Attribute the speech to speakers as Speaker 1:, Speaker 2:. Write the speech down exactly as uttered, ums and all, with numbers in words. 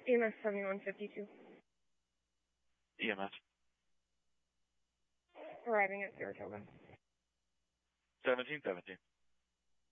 Speaker 1: E M S seventy-one fifty-two.
Speaker 2: E M S.
Speaker 1: Arriving at Saratoga.
Speaker 2: seventeen seventeen.